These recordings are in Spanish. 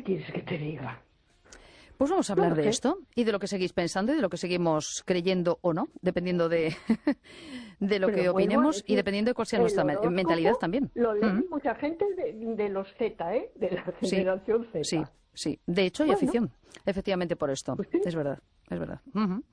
quieres que te diga? Pues vamos a hablar No lo de sé. esto y de lo que seguís pensando y de lo que seguimos creyendo o no, dependiendo de, de lo Pero que vuelvo a opinemos y decir, dependiendo de cuál sea el nuestra mentalidad horóscopo también. lo Mm. leen mucha gente de los Z, ¿eh? De la Sí, generación sí, Z. sí. De hecho, hay Bueno, afición, efectivamente, por esto. pues sí. Es verdad, es verdad. Ujú.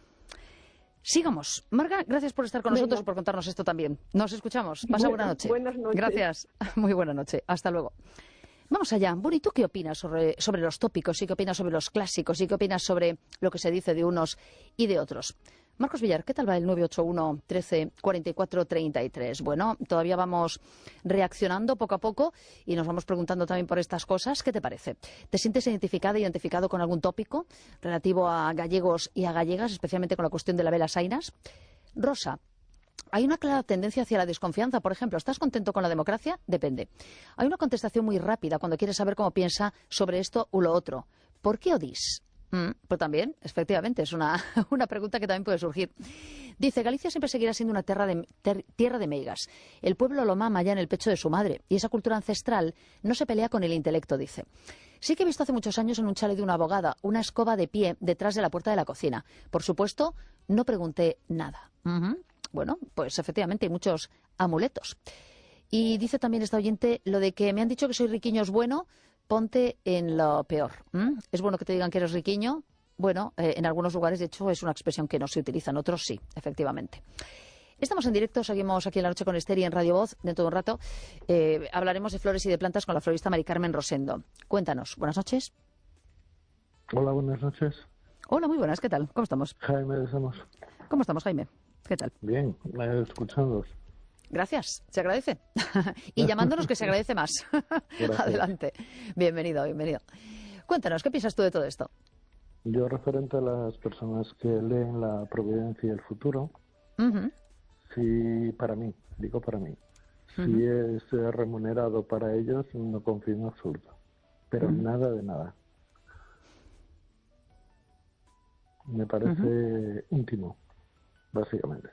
Sigamos. Marga, gracias por estar con nosotros Venga. y por contarnos esto también. Nos escuchamos. Pasa buena noche. Buenas noches. Gracias. Muy buena noche. Hasta luego. Vamos allá. Bueno, ¿y tú qué opinas sobre los tópicos? ¿Y qué opinas sobre los clásicos? ¿Y qué opinas sobre lo que se dice de unos y de otros? Marcos Villar, ¿qué tal va el 981 13 44 33? Bueno, todavía vamos reaccionando poco a poco y nos vamos preguntando también por estas cosas. ¿Qué te parece? ¿Te sientes identificado con algún tópico relativo a gallegos y a gallegas, especialmente con la cuestión de la vela Sainas? Rosa, hay una clara tendencia hacia la desconfianza. Por ejemplo, ¿estás contento con la democracia? Depende. Hay una contestación muy rápida cuando quieres saber cómo piensa sobre esto u lo otro. ¿Por qué odís? Pues también, efectivamente, es una, una pregunta que también puede surgir. Dice, Galicia siempre seguirá siendo una tierra de meigas. El pueblo lo mama ya en el pecho de su madre y esa cultura ancestral no se pelea con el intelecto, dice. Sí que he visto hace muchos años en un chalet de una abogada una escoba de pie detrás de la puerta de la cocina. Por supuesto, no pregunté nada. Bueno, pues efectivamente hay muchos amuletos. Y dice también esta oyente lo de que me han dicho que soy riquiño es bueno, ponte en lo peor. ¿Es bueno que te digan que eres riquiño? Bueno, en algunos lugares, de hecho, es una expresión que no se utiliza, en otros sí, efectivamente. Estamos en directo, seguimos aquí en La Noche con Esther y en Radio Voz. Dentro de un rato hablaremos de flores y de plantas con la florista Mari Carmen Rosendo. Cuéntanos, buenas noches. Hola, buenas noches. Hola, muy buenas, ¿qué tal? ¿Cómo estamos? Jaime de Samos. ¿Cómo estamos, Jaime? ¿Qué tal? Bien, escuchándoos. Gracias, se agradece. Y llamándonos que se agradece más. Adelante. Bienvenido, bienvenido. Cuéntanos, ¿qué piensas tú de todo esto? Yo, referente a las personas que leen la providencia y el futuro, sí, para mí, digo para mí, si es remunerado para ellos, no confío en absoluto. Pero nada de nada. Me parece íntimo, básicamente.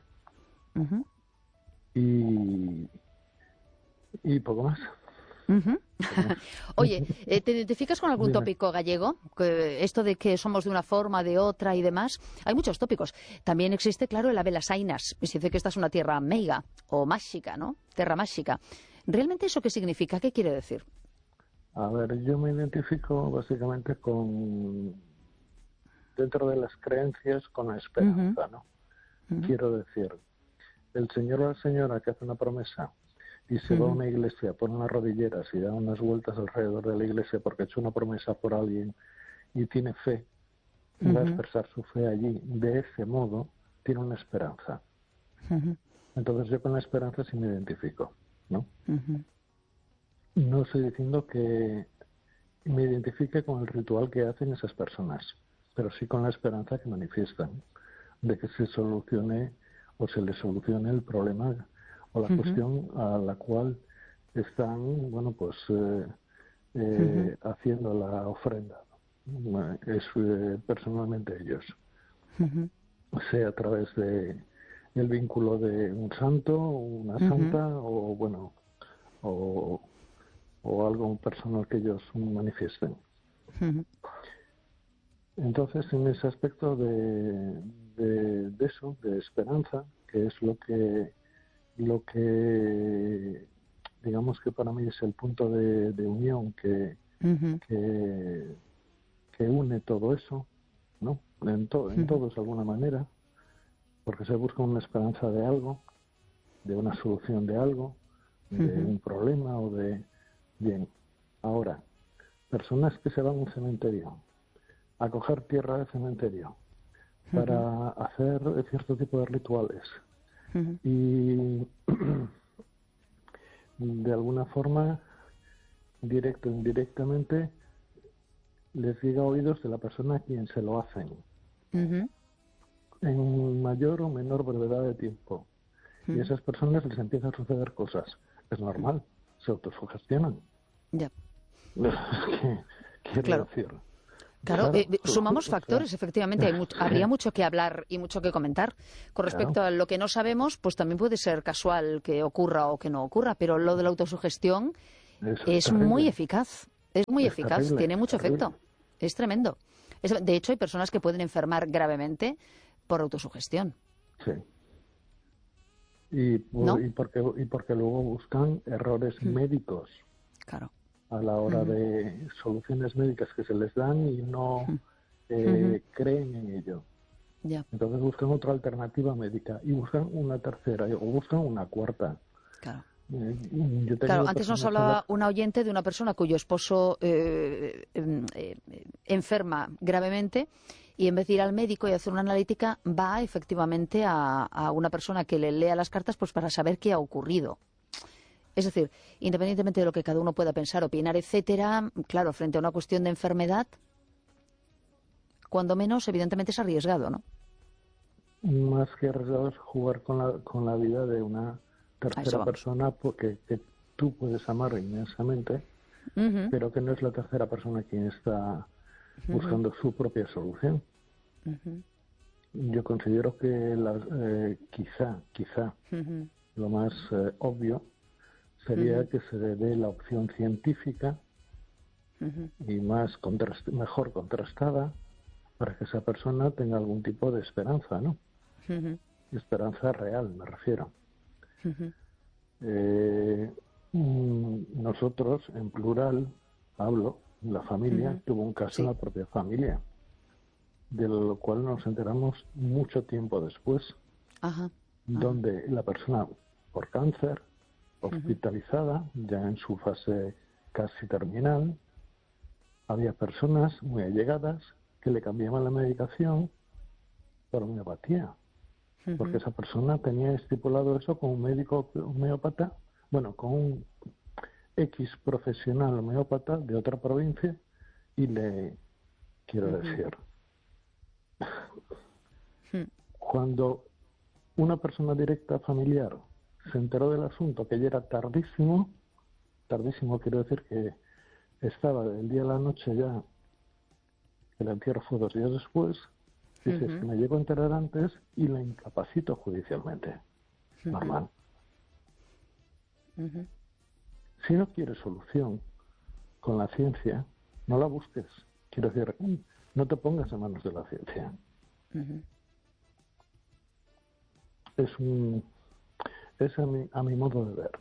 Y poco más. Oye, ¿te identificas con algún Dime. tópico gallego? Esto de que somos de una forma, de otra y demás. Hay muchos tópicos. También existe, claro, el Avelas Sainas. Se dice que esta es una tierra meiga o máxica, ¿no? Tierra máxica. ¿Realmente eso qué significa? ¿Qué quiere decir? A ver, yo me identifico básicamente dentro de las creencias, con la esperanza, ¿no? Quiero decir, el señor o la señora que hace una promesa y se va a una iglesia, pone unas rodilleras y da unas vueltas alrededor de la iglesia porque ha hecho una promesa por alguien y tiene fe, y va a expresar su fe allí, de ese modo, tiene una esperanza. Entonces yo con la esperanza sí me identifico, ¿no? No estoy diciendo que me identifique con el ritual que hacen esas personas, pero sí con la esperanza que manifiestan de que se solucione o se les solucione el problema o la cuestión a la cual están, bueno, pues haciendo la ofrenda. Es personalmente ellos. Sea a través de el vínculo de un santo, una santa, o bueno, o algo personal que ellos manifiesten. Entonces, en ese aspecto de eso, de esperanza, que es lo que digamos que para mí es el punto de unión que une todo eso, ¿no? En todos de alguna manera, porque se busca una esperanza de algo, de una solución de algo, de un problema o de... Bien, ahora, personas que se van a un cementerio a coger tierra de cementerio para hacer cierto tipo de rituales y de alguna forma, directo o indirectamente, les llega a oídos de la persona a quien se lo hacen en mayor o menor brevedad de tiempo. Y a esas personas les empiezan a suceder cosas. Es normal, se autosugestionan. Ya. Quiero Claro. decir. Claro, sumamos factores, efectivamente. Habría mucho que hablar y mucho que comentar. Con respecto a lo que no sabemos, pues también puede ser casual que ocurra o que no ocurra, pero lo de la autosugestión es muy eficaz. Es muy Es eficaz, terrible, tiene mucho terrible. efecto. Es tremendo. De hecho, hay personas que pueden enfermar gravemente por autosugestión. Sí. Y, ¿No? porque luego buscan errores médicos Claro. a la hora de soluciones médicas que se les dan y no creen en ello. Ya, Entonces buscan otra alternativa médica y buscan una tercera o buscan una cuarta. claro. Yo he Claro, tenido antes nos personas en hablaba una oyente de una persona cuyo esposo enferma gravemente y en vez de ir al médico y hacer una analítica, va efectivamente a una persona que le lea las cartas pues para saber qué ha ocurrido. Es decir, independientemente de lo que cada uno pueda pensar, opinar, etcétera, claro, frente a una cuestión de enfermedad, cuando menos, evidentemente es arriesgado, ¿no? más que arriesgados jugar con la vida de una A eso tercera vamos. persona porque que tú puedes amar inmensamente, Ujú, pero que no es la tercera persona quien está buscando su propia solución. ujú, Yo considero que quizá ujú, lo más obvio sería que se dé la opción científica ujú, y mejor contrastada para que esa persona tenga algún tipo de esperanza, ¿no? ujú, Esperanza real, me refiero. ujú, Nosotros, en plural, hablo, la familia ujú. tuvo un caso en Sí. la propia familia, de lo cual nos enteramos mucho tiempo después, Ajá. Ajá. donde la persona por cáncer, hospitalizada, ya en su fase casi terminal, había personas muy allegadas que le cambiaban la medicación por homeopatía, porque esa persona tenía estipulado eso con un médico homeópata, bueno, con un X profesional homeópata de otra provincia y le quiero decir, cuando una persona directa familiar se enteró del asunto, que ya era tardísimo, tardísimo quiero decir que estaba del día a la noche ya, el entierro fue 2 días después, dice, es que me llego a enterar antes y la incapacito judicialmente. Normal. Si no quieres solución con la ciencia, no la busques. Quiero decir, no te pongas en manos de la ciencia. Es a mi modo de ver.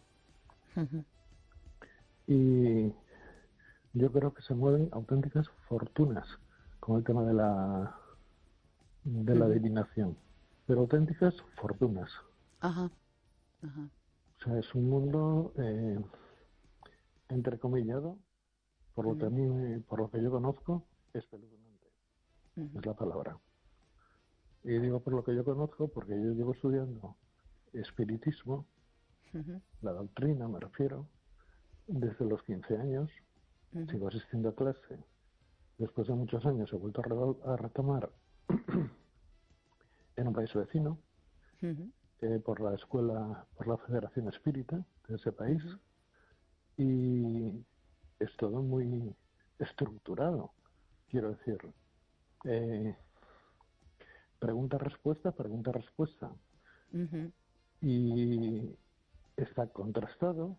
Y yo creo que se mueven auténticas fortunas con el tema de la adivinación, pero auténticas fortunas. Ajá. Ajá. O sea, es un mundo entrecomillado, por lo que a mí, por lo que yo conozco, espeluznante. Es la palabra. Y digo por lo que yo conozco porque yo llevo estudiando espiritismo, la doctrina me refiero, desde los 15 años, sigo asistiendo a clase. Después de muchos años he vuelto a retomar en un país vecino, por la escuela, por la Federación Espírita de ese país, y es todo muy estructurado. Quiero decir, pregunta-respuesta, pregunta-respuesta. Y está contrastado,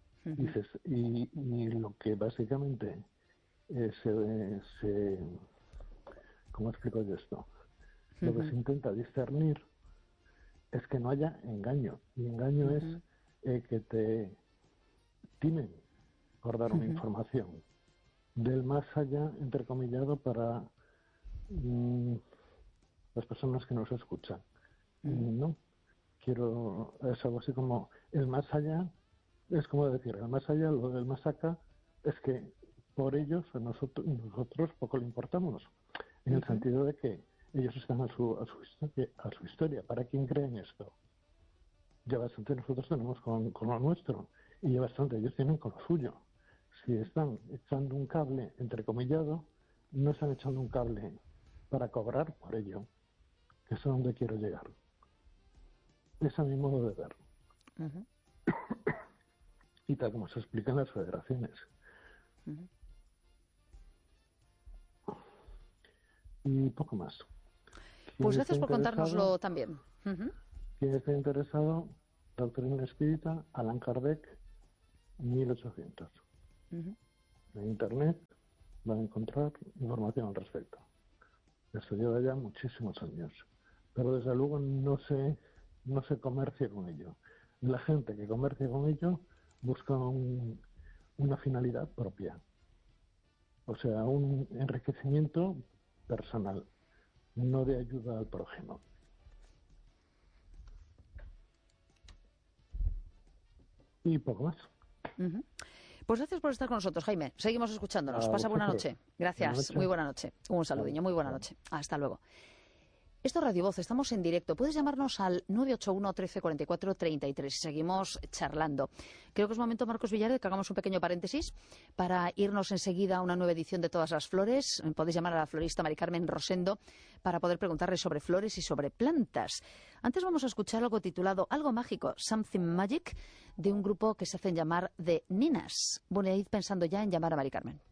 y lo que básicamente ¿cómo explico yo esto? Lo que se intenta discernir es que no haya engaño. Y engaño es que te timen por dar una información del más allá, entrecomillado, para las personas que nos escuchan. No, es algo así como el más allá, es como decir, el más allá, lo del más acá, es que por ellos nosotros poco le importamos, en el sentido de que ellos están a su historia. ¿Para quién creen esto? Ya bastante nosotros tenemos con lo nuestro, y ya bastante ellos tienen con lo suyo. Si están echando un cable entrecomillado, no están echando un cable para cobrar por ello, que es a donde quiero llegar. Es a mi modo de ver. Y tal como se explica en las federaciones. Y poco más. Pues gracias por contárnoslo también. Quien esté interesado, doctrina espírita, Allan Kardec, 1800. en Internet van a encontrar información al respecto. Esto lleva ya muchísimos años, pero desde luego no se comercia con ello. La gente que comercia con ello busca una finalidad propia, o sea, un enriquecimiento personal, no de ayuda al prójimo. Y poco más. Pues gracias por estar con nosotros, Jaime. Seguimos escuchándonos. Pasa buena noche. Gracias. Buena noche. Muy buena noche. Un saludiño. Muy buena noche. Hasta luego. Esto es Radio Voz, estamos en directo. Puedes llamarnos al 981 13 44 33 y seguimos charlando. Creo que es momento, Marcos Villar, de que hagamos un pequeño paréntesis para irnos enseguida a una nueva edición de Todas las Flores. Podéis llamar a la florista Mari Carmen Rosendo para poder preguntarle sobre flores y sobre plantas. Antes vamos a escuchar algo titulado Algo Mágico, Something Magic, de un grupo que se hacen llamar The Ninas. Bueno, id pensando ya en llamar a Mari Carmen.